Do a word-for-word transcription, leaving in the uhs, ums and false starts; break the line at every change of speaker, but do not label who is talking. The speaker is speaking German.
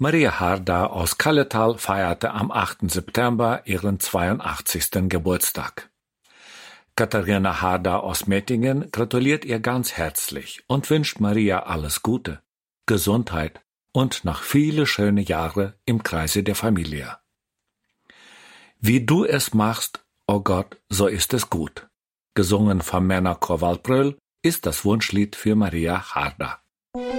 Maria Harda aus Kalletal feierte am achten September ihren zweiundachtzigsten Geburtstag. Katharina Harda aus Mettingen gratuliert ihr ganz herzlich und wünscht Maria alles Gute, Gesundheit und noch viele schöne Jahre im Kreise der Familie. Wie du es machst, o Gott, so ist es gut. Gesungen vom Männerchor Waldbröl ist das Wunschlied für Maria Harda.